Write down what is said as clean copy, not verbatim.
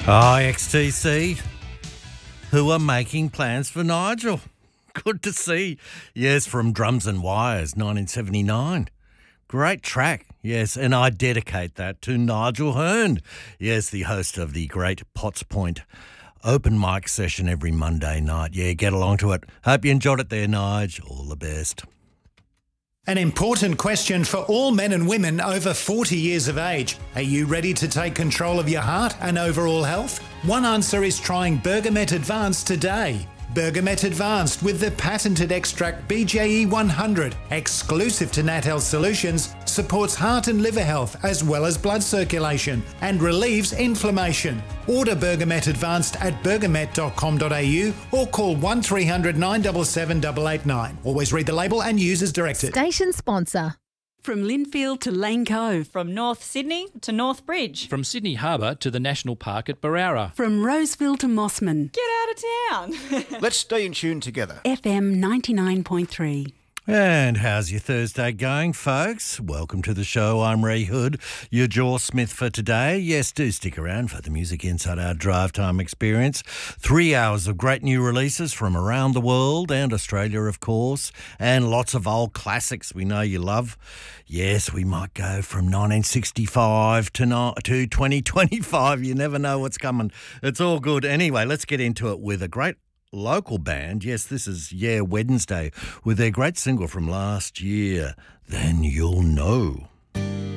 XTC, who are making plans for Nigel. Good to see. Yes, from Drums and Wires, 1979. Great track, yes, and I dedicate that to Nigel Hearn. Yes, the host of the great Potts Point open mic session every Monday night. Yeah, get along to it. Hope you enjoyed it there, Nige. All the best. An important question for all men and women over 40 years of age. Are you ready to take control of your heart and overall health? One answer is trying Bergamet Advanced today. Bergamet Advanced with the patented extract BJE 100, exclusive to Nat Health Solutions, supports heart and liver health as well as blood circulation and relieves inflammation. Order Bergamet Advanced at bergamet.com.au or call 1300 977 889. Always read the label and use as directed. Station sponsor. From Linfield to Lane Cove. From North Sydney to North Bridge. From Sydney Harbour to the National Park at Barara. From Roseville to Mossman. Get out of town. Let's stay in tune together. FM 99.3. And how's your Thursday going, folks? Welcome to the show. I'm Ray Hood, your Jaw Smith for today. Yes, do stick around for the music inside our drive time experience. 3 hours of great new releases from around the world and Australia, of course, and lots of old classics we know you love. Yes, we might go from 1965 to 2025. You never know what's coming. It's all good. Anyway, let's get into it with a great local band. Yes, this is Wednesday with their great single from last year, Then You'll Know.